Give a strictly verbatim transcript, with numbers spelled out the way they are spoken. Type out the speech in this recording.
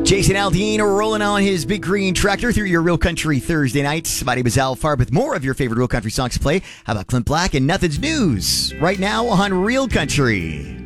Jason Aldean rolling on his big green tractor through your Real Country Thursday nights. My name is Al Farb with more of your favorite Real Country songs to play. How about Clint Black and Nothing's News right now on Real Country?